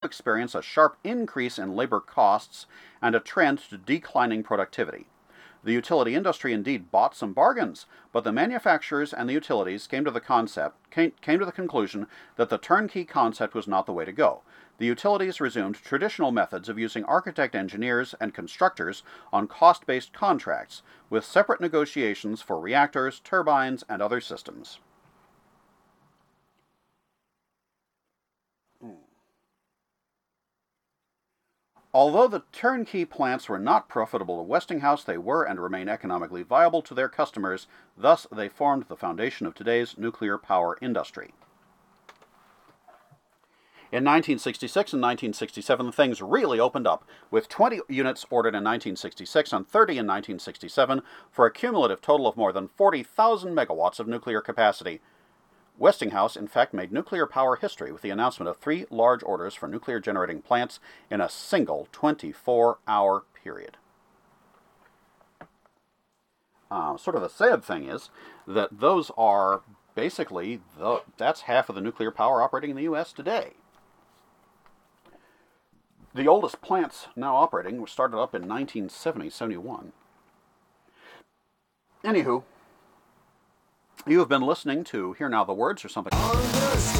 experience a sharp increase in labor costs and a trend to declining productivity. The utility industry indeed bought some bargains, but the manufacturers and the utilities came to the conclusion that the turnkey concept was not the way to go. The utilities resumed traditional methods of using architect engineers and constructors on cost-based contracts, with separate negotiations for reactors, turbines, and other systems. Although the turnkey plants were not profitable to Westinghouse, they were and remain economically viable to their customers. Thus, they formed the foundation of today's nuclear power industry. In 1966 and 1967, things really opened up, with 20 units ordered in 1966 and 30 in 1967, for a cumulative total of more than 40,000 megawatts of nuclear capacity. Westinghouse, in fact, made nuclear power history with the announcement of 3 large orders for nuclear generating plants in a single 24-hour period. Sort of the sad thing is that those are basically, that's half of the nuclear power operating in the U.S. today. The oldest plants now operating were started up in 1970-71. Anywho, you have been listening to Hear Now the Words, or something.